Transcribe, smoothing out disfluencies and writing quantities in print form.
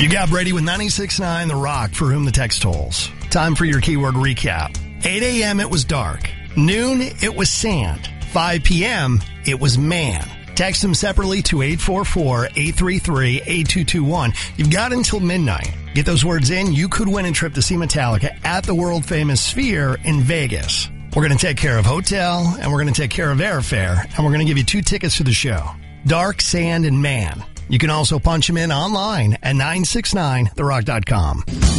You got Brady with 96.9 The Rock, for whom the text tolls. Time for your keyword recap. 8 a.m. it was dark. Noon it was sand. 5 p.m. it was man. Text them separately to 844-833-8221. You've got until midnight. Get those words in. You could win a trip to see Metallica at the world-famous Sphere in Vegas. We're going to take care of hotel, and we're going to take care of airfare, and we're going to give you 2 tickets to the show. Dark, Sand, and Man. You can also punch them in online at 969therock.com.